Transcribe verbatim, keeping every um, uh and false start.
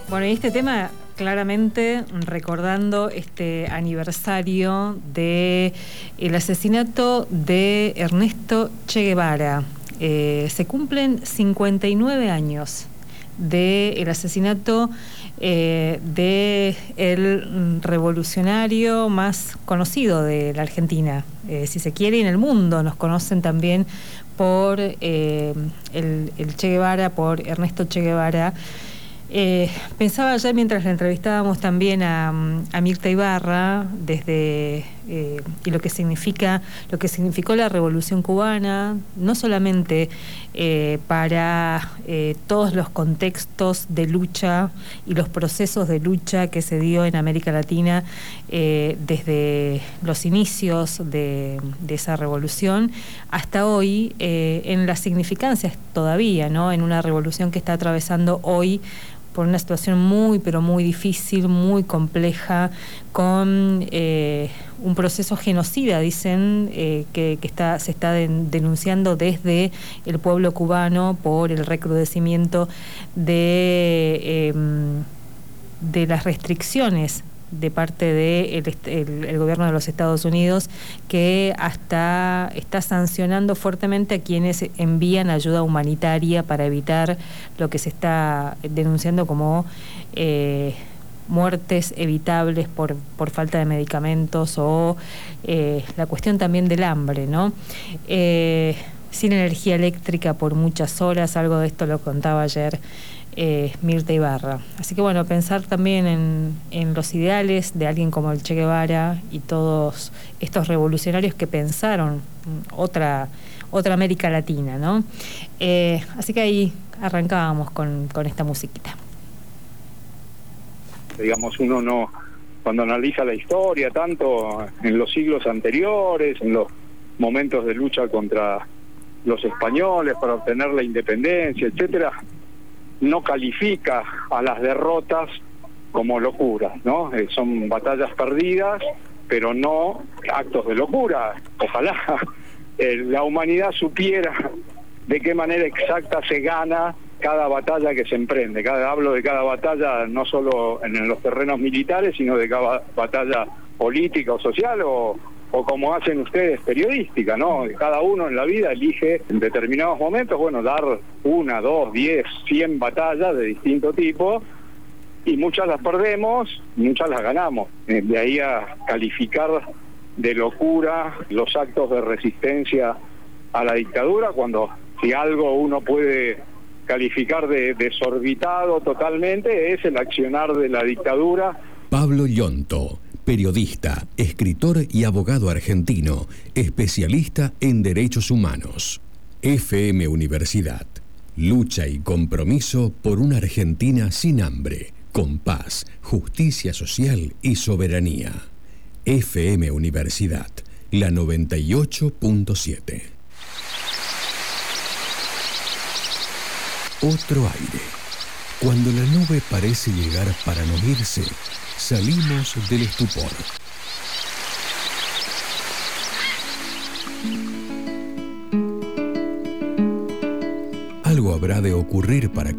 Bueno, y este tema claramente recordando este aniversario de el asesinato de Ernesto Che Guevara. Eh, se cumplen cincuenta y nueve años del asesinato eh, de el revolucionario más conocido de la Argentina, eh, si se quiere, y en el mundo. Nos conocen también por eh, el, el Che Guevara, por Ernesto Che Guevara. Eh, pensaba ayer mientras la entrevistábamos también a, a Mirta Ibarra desde eh, y lo que significa lo que significó la Revolución Cubana, no solamente eh, para eh, todos los contextos de lucha y los procesos de lucha que se dio en América Latina eh, desde los inicios de, de esa revolución hasta hoy, eh, en las significancias todavía, ¿no? En una revolución que está atravesando hoy por una situación muy, pero muy difícil, muy compleja, con eh, un proceso genocida, dicen, eh, que, que está, se está de, denunciando desde el pueblo cubano por el recrudecimiento de, eh, de las restricciones de parte del de el, el gobierno de los Estados Unidos, que hasta está sancionando fuertemente a quienes envían ayuda humanitaria para evitar lo que se está denunciando como eh, muertes evitables por, por falta de medicamentos o eh, la cuestión también del hambre, ¿no? Eh, sin energía eléctrica por muchas horas, algo de esto lo contaba ayer Eh, Mirta Ibarra. Así que bueno, pensar también en, en los ideales de alguien como el Che Guevara y todos estos revolucionarios que pensaron otra, otra América Latina, ¿no? Eh, así que ahí arrancábamos con, con esta musiquita. Digamos, uno no, cuando analiza la historia, tanto en los siglos anteriores, en los momentos de lucha contra los españoles para obtener la independencia, etcétera, no califica a las derrotas como locuras, ¿no? Eh, son batallas perdidas, pero no actos de locura. Ojalá eh, la humanidad supiera de qué manera exacta se gana cada batalla que se emprende. Cada, hablo de cada batalla no solo en, en los terrenos militares, sino de cada batalla política o social o o como hacen ustedes, periodística, ¿no? Cada uno en la vida elige en determinados momentos, bueno, dar una, dos, diez, cien batallas de distinto tipo, y muchas las perdemos, muchas las ganamos. De ahí a calificar de locura los actos de resistencia a la dictadura, cuando si algo uno puede calificar de desorbitado totalmente, es el accionar de la dictadura. Pablo Yonto, periodista, escritor y abogado argentino, especialista en derechos humanos. F M Universidad. Lucha y compromiso por una Argentina sin hambre, con paz, justicia social y soberanía. F M Universidad, la noventa y ocho punto siete. Otro aire. Cuando la nube parece llegar para no irse, salimos del estupor. Algo habrá de ocurrir para